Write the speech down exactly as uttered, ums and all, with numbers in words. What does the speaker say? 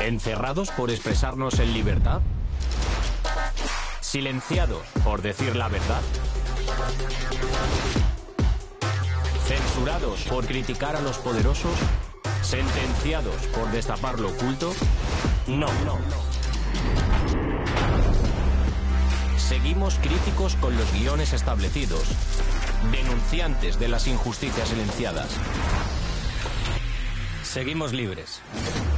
¿Encerrados por expresarnos en libertad? ¿Silenciados por decir la verdad? ¿Censurados por criticar a los poderosos? ¿Sentenciados por destapar lo oculto? No, no. Seguimos críticos con los guiones establecidos, denunciantes de las injusticias silenciadas. Seguimos libres.